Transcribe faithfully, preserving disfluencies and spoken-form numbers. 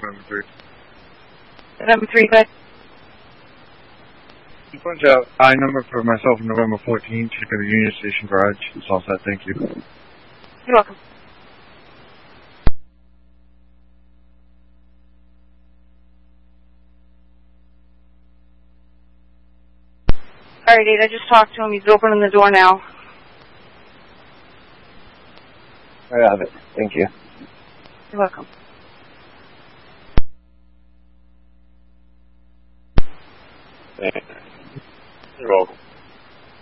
November three. November three, good. You punch out I number for myself on November fourteenth. Check at the Union Station garage. It's all set. Thank you. You're welcome. All right, Dave, I just talked to him. He's opening the door now. I have it. Thank you. You're welcome. You're welcome.